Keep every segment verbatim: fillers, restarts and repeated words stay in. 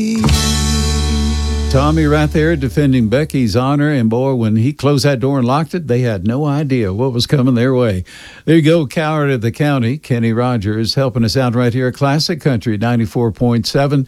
Tommy right there defending Becky's honor. And boy, when he closed that door and locked it, they had no idea what was coming their way. There you go, Coward of the County. Kenny Rogers helping us out right here at Classic Country ninety-four point seven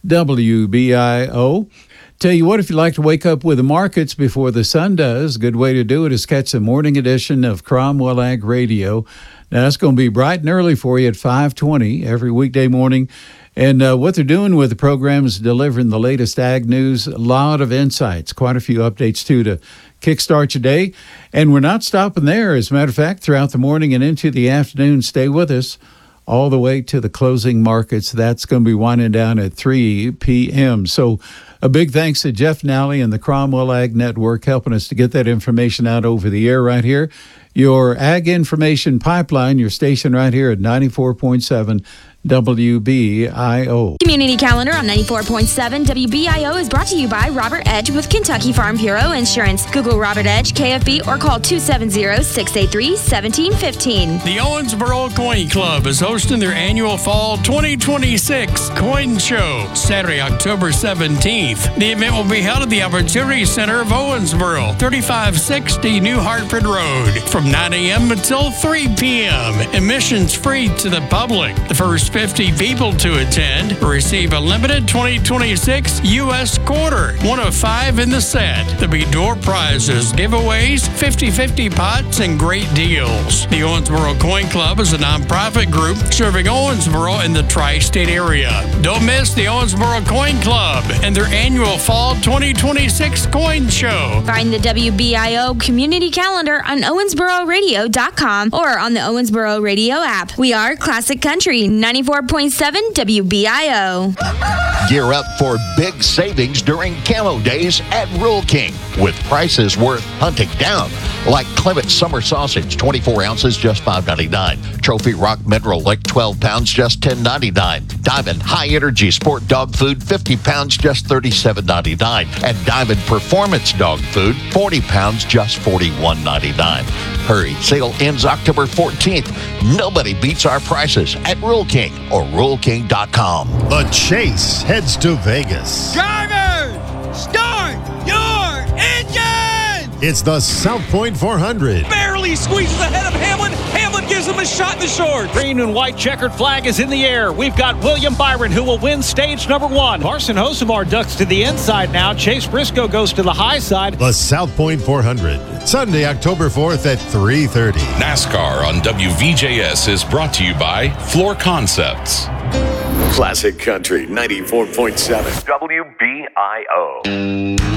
W B I O. Tell you what, if you like to wake up with the markets before the sun does, a good way to do it is catch the morning edition of Cromwell Ag Radio. Now, that's going to be bright and early for you at five twenty every weekday morning. And uh, what they're doing with the program is delivering the latest ag news, a lot of insights, quite a few updates, too, to kickstart your day. And we're not stopping there. As a matter of fact, throughout the morning and into the afternoon, stay with us all the way to the closing markets. That's going to be winding down at three p.m. So a big thanks to Jeff Nally and the Cromwell Ag Network helping us to get that information out over the air right here. Your Ag Information Pipeline, your station right here at ninety-four point seven W B I O. Community Calendar on ninety-four point seven W B I O is brought to you by Robert Edge with Kentucky Farm Bureau Insurance. Google Robert Edge, K F B, or call two seven zero, six eight three, one seven one five. The Owensboro Coin Club is hosting their annual Fall twenty twenty-six Coin Show, Saturday, October seventeenth. The event will be held at the Opportunity Center of Owensboro, thirty-five sixty New Hartford Road, from nine a.m. until three p.m. Admissions free to the public. The first fifty people to attend receive a limited twenty twenty-six U S quarter, one of five in the set. There'll be door prizes, giveaways, fifty-fifty pots, and great deals. The Owensboro Coin Club is a nonprofit group serving Owensboro and the tri-state area. Don't miss the Owensboro Coin Club and their annual Fall twenty twenty-six Coin Show. Find the W B I O Community Calendar on owensboro radio dot com or on the Owensboro Radio app. We are Classic Country ninety-four point seven W B I O. Gear up for big savings during Camo Days at Rural King with prices worth hunting down. Like Clement Summer Sausage, twenty-four ounces, just five ninety-nine. Trophy Rock Mineral Lake, twelve pounds, just ten ninety-nine. Diamond High Energy Sport Dog Food, fifty pounds, just thirty-seven ninety-nine. And Diamond Performance Dog Food, forty pounds, just forty-one ninety-nine. Hurry, sale ends October fourteenth. Nobody beats our prices at Rural King or rural king dot com. The Chase heads to Vegas. Driver, start your engine! It's the South Point four hundred. Barely squeezes ahead of Hamlin. Hamlin gives him a shot in the short. Green and white checkered flag is in the air. We've got William Byron who will win stage number one. Carson Hosemar ducks to the inside now. Chase Briscoe goes to the high side. The South Point four hundred. Sunday, October fourth at three thirty. NASCAR on W V J S is brought to you by Floor Concepts. Classic Country ninety-four point seven W B I O.